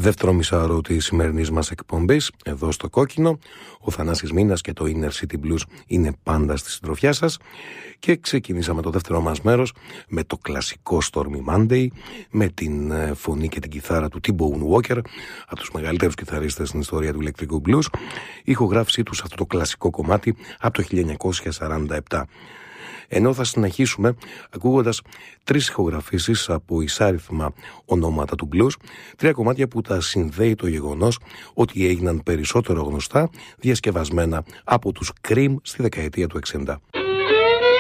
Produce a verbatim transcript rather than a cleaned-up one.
δεύτερο μισάωρο της σημερινής μας εκπομπής, εδώ στο Κόκκινο. Ο Θανάσης Μίνας και το Inner City Blues είναι πάντα στη συντροφιά σας. Και ξεκινήσαμε το δεύτερο μας μέρος με το κλασικό Stormy Monday, με την φωνή και την κιθάρα του T-Bone Walker, από τους μεγαλύτερους κιθαρίστες στην ιστορία του ηλεκτρικού blues, η ηχογράφησή του σε αυτό το κλασικό κομμάτι από το χίλια εννιακόσια σαράντα επτά. Ενώ θα συνεχίσουμε ακούγοντας τρεις ηχογραφήσεις από εισάριθμα ονόματα του blues, τρία κομμάτια που τα συνδέει το γεγονός ότι έγιναν περισσότερο γνωστά διασκευασμένα από τους Cream στη δεκαετία του εξήντα.